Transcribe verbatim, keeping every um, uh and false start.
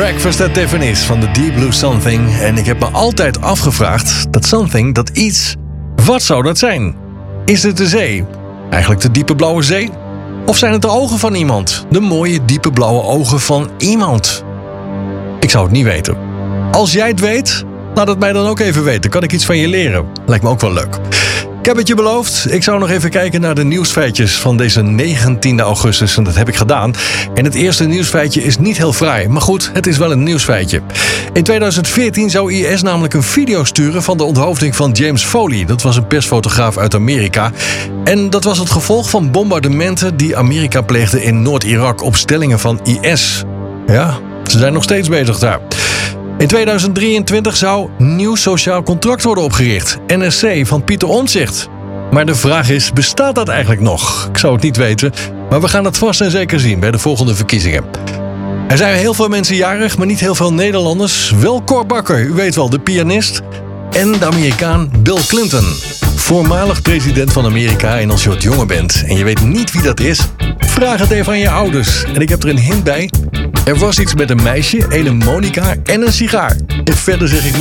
Breakfast at Tiffany's van de Deep Blue Something. En ik heb me altijd afgevraagd, dat something, dat iets, wat zou dat zijn? Is het de zee? Eigenlijk de diepe blauwe zee? Of zijn het de ogen van iemand? De mooie diepe blauwe ogen van iemand? Ik zou het niet weten. Als jij het weet, laat het mij dan ook even weten. Kan ik iets van je leren? Lijkt me ook wel leuk. Ik heb het je beloofd. Ik zou nog even kijken naar de nieuwsfeitjes van deze negentiende augustus. En dat heb ik gedaan. En het eerste nieuwsfeitje is niet heel fraai. Maar goed, het is wel een nieuwsfeitje. In tweeduizend veertien zou I S namelijk een video sturen van de onthoofding van James Foley. Dat was een persfotograaf uit Amerika. En dat was het gevolg van bombardementen die Amerika pleegde in Noord-Irak op stellingen van I S. Ja, ze zijn nog steeds bezig daar. In tweeduizend drieëntwintig zou nieuw sociaal contract worden opgericht. N S C van Pieter Omtzigt. Maar de vraag is, bestaat dat eigenlijk nog? Ik zou het niet weten, maar we gaan het vast en zeker zien bij de volgende verkiezingen. Er zijn heel veel mensen jarig, maar niet heel veel Nederlanders. Wel Cor Bakker, u weet wel, de pianist. En de Amerikaan Bill Clinton. Voormalig president van Amerika. En als je wat jonger bent en je weet niet wie dat is, vraag het even aan je ouders. En ik heb er een hint bij. Er was iets met een meisje, ene Monica en een sigaar. En verder zeg ik niet.